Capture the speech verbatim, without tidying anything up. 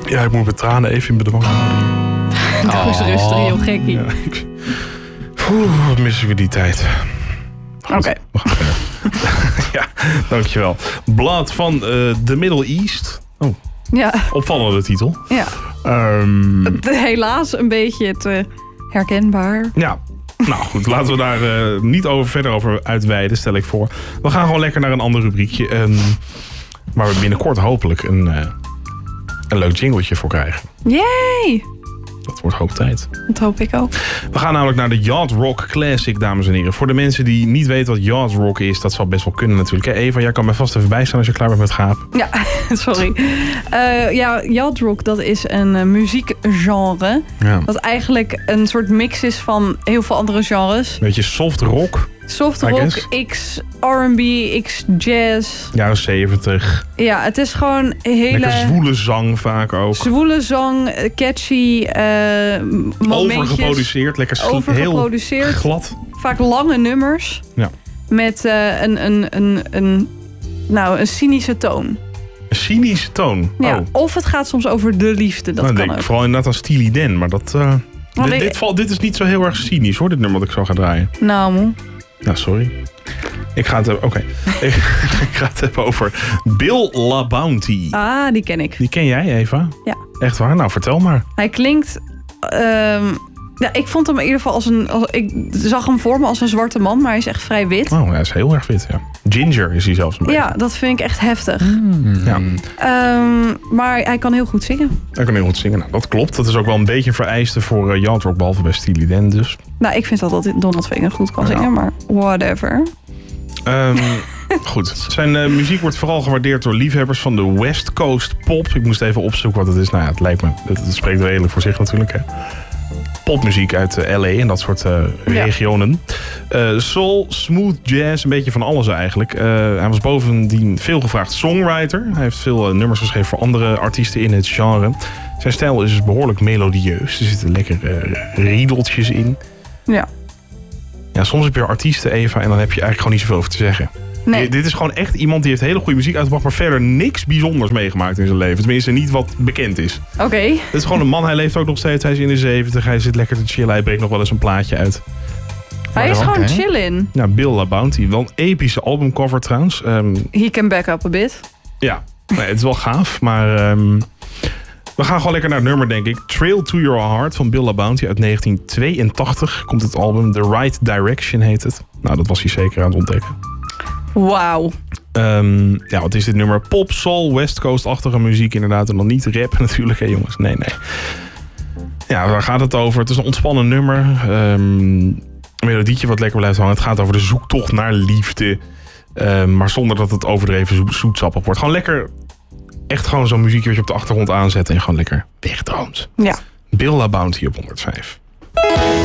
Ja, ik moet mijn tranen even in bedwang houden. Doe eens rustig, heel gekkie. Ja, ik... Oeh, wat missen we die tijd. Oké. Okay. We gaan verder. Ja, dankjewel. Blood van uh, The Middle East. Oh, ja. Opvallende titel. Ja. Um... Helaas een beetje te herkenbaar. Ja. Nou goed, laten we daar uh, niet over, verder over uitweiden, stel ik voor. We gaan gewoon lekker naar een ander rubriekje. Um, waar we binnenkort hopelijk een, uh, een leuk jingletje voor krijgen. Yay! Dat wordt hoog tijd. Dat hoop ik ook. We gaan namelijk naar de Yacht Rock Classic, dames en heren. Voor de mensen die niet weten wat Yacht Rock is, dat zal best wel kunnen natuurlijk. Hey Eva, jij kan mij vast even bijstaan als je klaar bent met gaap. Ja, sorry. Uh, ja, Yacht Rock, dat is een uh, muziekgenre. Ja. Dat eigenlijk een soort mix is van heel veel andere genres. Beetje soft rock. Soft rock, x R en B, x jazz. Jaren zeventig. Ja, het is gewoon hele... Lekker zwoele zang vaak ook. Zwoele zang, catchy uh, momentjes. Overgeproduceerd, lekker sl- Overgeproduceerd. heel glad. Vaak lange nummers. Ja. Met uh, een, een, een, een, nou, een cynische toon. Een cynische toon? Ja, oh. Of het gaat soms over de liefde, dat nou, kan denk ook. Vooral inderdaad aan Steely Dan, maar dat... Uh, dit, ik... dit, valt, dit is niet zo heel erg cynisch hoor, dit nummer dat ik zo ga draaien. Nou, moe. Nou, sorry. Ik ga het hebben, oké. Okay. ik ga het hebben over Bill LaBounty. Ah, die ken ik. Die ken jij, Eva? Ja. Echt waar? Nou, vertel maar. Hij klinkt... Um, ja, ik vond hem in ieder geval als een... Als, ik zag hem voor me als een zwarte man, maar hij is echt vrij wit. Oh, hij is heel erg wit, ja. Ginger is hij zelfs een beetje. Ja, dat vind ik echt heftig. Mm. Ja. Um, maar hij kan heel goed zingen. Hij kan heel goed zingen. Nou, dat klopt. Dat is ook wel een beetje een vereiste voor uh, Yacht Rock, behalve bij Steely Dan dus. Nou, ik vind dat, dat Donald Fagen goed kan ja. zingen, maar whatever. Um, goed. Zijn uh, muziek wordt vooral gewaardeerd door liefhebbers van de West Coast pop. Ik moest even opzoeken wat het is. Nou ja, het lijkt me... Het, het spreekt redelijk voor zich natuurlijk, hè. Popmuziek uit uh, L A en dat soort uh, regionen. Ja. Uh, soul, smooth jazz, een beetje van alles eigenlijk. Uh, hij was bovendien veelgevraagd songwriter. Hij heeft veel uh, nummers geschreven voor andere artiesten in het genre. Zijn stijl is dus behoorlijk melodieus. Er zitten lekker uh, riedeltjes in. Ja. Ja, soms heb je artiesten, Eva, en dan heb je eigenlijk gewoon niet zoveel over te zeggen. Nee. Dit is gewoon echt iemand die heeft hele goede muziek uitgebracht, maar verder niks bijzonders meegemaakt in zijn leven. Tenminste, niet wat bekend is. Oké. Okay. Het is gewoon een man, hij leeft ook nog steeds. Hij is in de zeventig, hij zit lekker te chillen. Hij brengt nog wel eens een plaatje uit. Hij is gewoon chillin'. Ja, Bill LaBounty. Wel een epische albumcover trouwens. Um, He can back up a bit. Ja, nee, het is wel gaaf, maar... Um, we gaan gewoon lekker naar het nummer, denk ik. Trail to Your Heart van Bill LaBounty uit negentien tweeëntachtig komt het album. The Right Direction heet het. Nou, dat was hij zeker aan het ontdekken. Wauw. Um, ja, wat is dit nummer? Pop, soul, West Coast-achtige muziek inderdaad. En dan niet rap natuurlijk, hè jongens. Nee, nee. Ja, waar gaat het over? Het is een ontspannen nummer. Um, een melodietje wat lekker blijft hangen. Het gaat over de zoektocht naar liefde. Um, maar zonder dat het overdreven zo- zoetsappig wordt. Gewoon lekker... Echt gewoon zo'n muziekje wat je op de achtergrond aanzet en gewoon lekker wegdroomt. Ja. Bill LaBounty op honderdvijf.